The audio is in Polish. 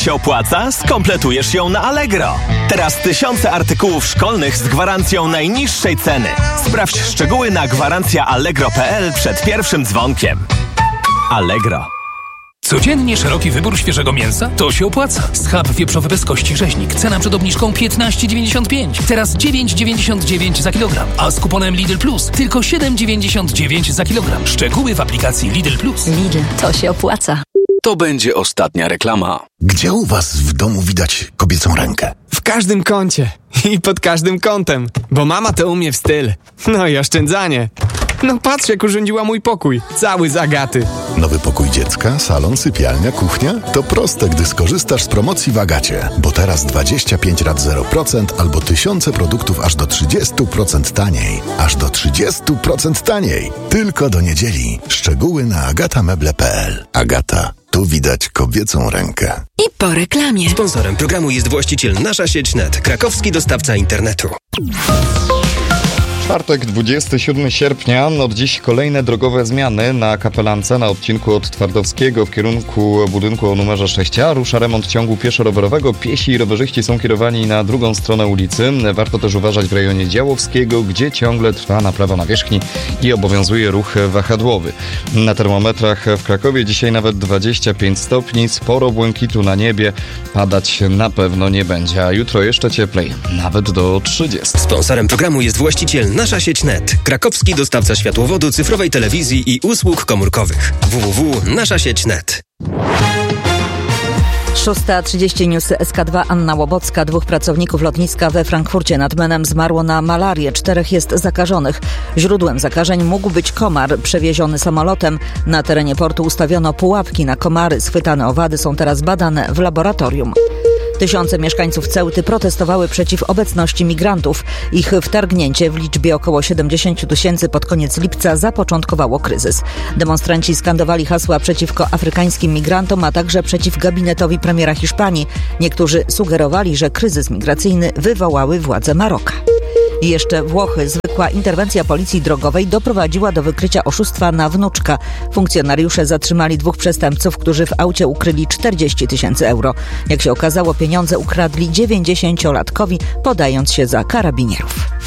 Się opłaca? Skompletujesz ją na Allegro. Teraz tysiące artykułów szkolnych z gwarancją najniższej ceny. Sprawdź szczegóły na gwarancjaallegro.pl przed pierwszym dzwonkiem. Allegro. Codziennie szeroki wybór świeżego mięsa? To się opłaca. Schab wieprzowy bez kości rzeźnik. Cena przed obniżką 15,95. Teraz 9,99 za kilogram. A z kuponem Lidl Plus tylko 7,99 za kilogram. Szczegóły w aplikacji Lidl Plus. Lidl, to się opłaca. To będzie ostatnia reklama. Gdzie u was w domu widać kobiecą rękę? W każdym kącie i pod każdym kątem, bo mama to umie w styl. No i oszczędzanie. No patrz, jak urządziła mój pokój. Cały z Agaty. Nowy pokój dziecka, salon, sypialnia, kuchnia? To proste, gdy skorzystasz z promocji w Agacie. Bo teraz 25 rat 0% albo tysiące produktów aż do 30% taniej. Aż do 30% taniej. Tylko do niedzieli. Szczegóły na agatameble.pl. Agata. Tu widać kobiecą rękę. I po reklamie. Sponsorem programu jest właściciel Nasza Sieć Net, krakowski dostawca internetu. Czwartek, 27 sierpnia. Od dziś kolejne drogowe zmiany na Kapelance na odcinku od Twardowskiego w kierunku budynku o numerze 6A. Rusza remont ciągu pieszo-rowerowego. Piesi i rowerzyści są kierowani na drugą stronę ulicy. Warto też uważać w rejonie Działowskiego, gdzie ciągle trwa naprawa nawierzchni i obowiązuje ruch wahadłowy. Na termometrach w Krakowie dzisiaj nawet 25 stopni. Sporo błękitu na niebie. Padać na pewno nie będzie, a jutro jeszcze cieplej. Nawet do 30. Sponsorem programu jest właściciel Nasza Sieć Net, krakowski dostawca światłowodu, cyfrowej telewizji i usług komórkowych. www.naszasieć.net. 6:30 Newsy SK2. Anna Łobocka. 2 pracowników lotniska we Frankfurcie nad Menem zmarło na malarię. 4 jest zakażonych. Źródłem zakażeń mógł być komar przewieziony samolotem. Na terenie portu ustawiono pułapki na komary. Schwytane owady są teraz badane w laboratorium. Tysiące mieszkańców Ceuty protestowały przeciw obecności migrantów. Ich wtargnięcie w liczbie około 70 000 pod koniec lipca zapoczątkowało kryzys. Demonstranci skandowali hasła przeciwko afrykańskim migrantom, a także przeciw gabinetowi premiera Hiszpanii. Niektórzy sugerowali, że kryzys migracyjny wywołały władze Maroka. I jeszcze Włochy. Zwykła interwencja policji drogowej doprowadziła do wykrycia oszustwa na wnuczka. Funkcjonariusze zatrzymali 2 przestępców, którzy w aucie ukryli 40 000 euro. Jak się okazało, pieniądze ukradli 90-latkowi, podając się za karabinierów.